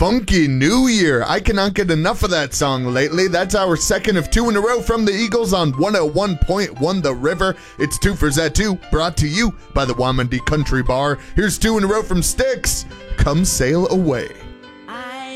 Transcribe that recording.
Funky New Year. I cannot get enough of that song lately. That's our second of 2 in a row from the Eagles on 101.1 The River. It's 2 for Zatu, brought to you by the Wamandi Country Bar. Here's 2 in a row from Styx. Come Sail Away.